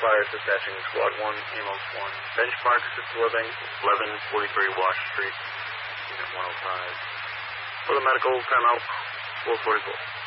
Fire dispatching Squad 1, Amos 1. Benchmark Assisted Living, 1143 Wash Street, Unit 105. For the medical, timeout, 444.